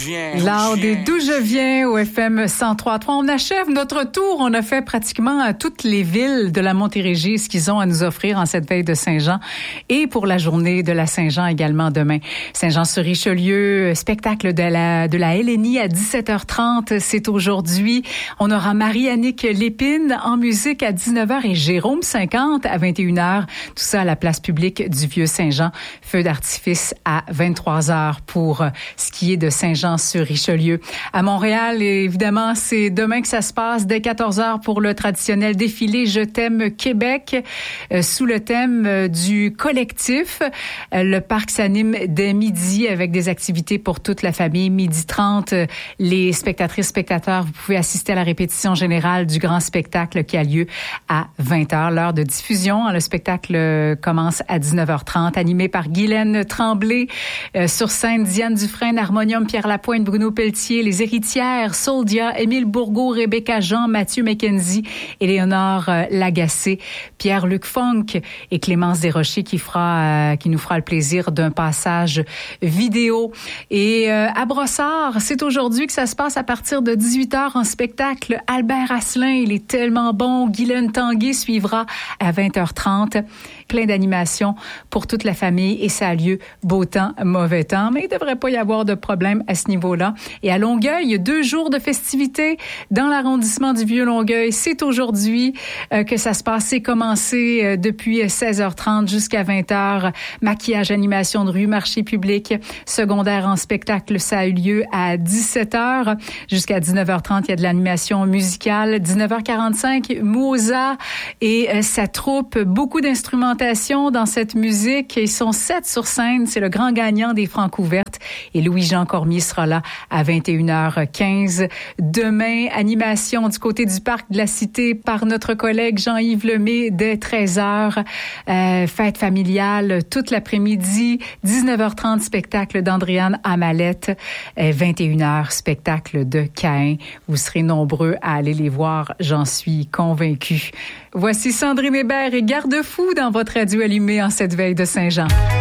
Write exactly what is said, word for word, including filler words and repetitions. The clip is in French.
viens. L'art des D'où je viens au F M cent trois point trois. On achève notre tour. On a fait pratiquement toutes les villes de la Montérégie, ce qu'ils ont à nous offrir en cette veille de Saint-Jean et pour la journée de la Saint-Jean également demain. Saint-Jean-sur-Richelieu, spectacle de la, de la Hélénie à dix-sept heures trente. C'est aujourd'hui. On aura Marie-Annick Lépine en musique à dix-neuf heures et Jérôme cinquante à vingt et une heures. Tout ça à la place publique du Vieux-Saint-Jean. Feu d'artifice à vingt-trois heures pour ce qui est de Saint-Jean-sur-Richelieu. À Montréal, évidemment, c'est demain que ça se passe dès quatorze heures pour le traditionnel défilé Je t'aime Québec euh, sous le thème euh, du collectif. Euh, le parc s'anime dès midi avec des activités pour toute la famille. Midi trente, euh, les spectatrices, spectateurs, vous pouvez assister à la répétition générale du grand spectacle qui a lieu à vingt heures. L'heure de diffusion, le spectacle euh, commence à dix-neuf heures trente, animé par Guylaine Tremblay. Euh, sur scène, Diane Dufresne, Harmonium, Pierre Lapointe, Bruno Pelletier, Les Héritières, Soldia, Émile Bourgault, Rebecca Jean, Mathieu McKenzie, Éléonore euh, Lagacé, Pierre-Luc Funk et Clémence Desrochers qui fera, euh, qui nous fera le plaisir d'un passage vidéo. Et euh, à Brossard, c'est aujourd'hui que ça se passe à partir de dix-huit heures en spectacle. Albert Asselin, il est tellement bon. Guylaine Tanguay suivra à vingt heures trente. Plein d'animations pour toute la famille et ça a lieu beau temps, mauvais temps. Mais il ne devrait pas y avoir de problème à ce niveau-là. Et à Longueuil, il y a deux jours de festivités dans l'arrondissement du Vieux-Longueuil. C'est aujourd'hui euh, que ça se passe. C'est commencé euh, depuis seize heures trente jusqu'à vingt heures. Maquillage, animation de rue, marché public, secondaire en spectacle. Ça a eu lieu à dix-sept heures jusqu'à dix-neuf heures trente. Il y a de l'animation musicale. dix-neuf heures quarante-cinq, Mouza et euh, sa troupe. Beaucoup d'instrumentation dans cette musique. Ils sont sept sur scène. C'est le grand gagnant des Francs ouvertes. Et Louis-Jean Cormier sera là à vingt et une heures quinze. Demain, animation du côté du Parc de la Cité par notre collègue Jean-Yves Lemay dès treize heures. Euh, fête familiale toute l'après-midi. dix-neuf heures trente, spectacle d'Andréane Amalette. Euh, vingt et une heures, spectacle de Caïn. Vous serez nombreux à aller les voir, j'en suis convaincue. Voici Sandrine Hébert et Garde-fou dans votre radio allumée en cette veille de Saint-Jean.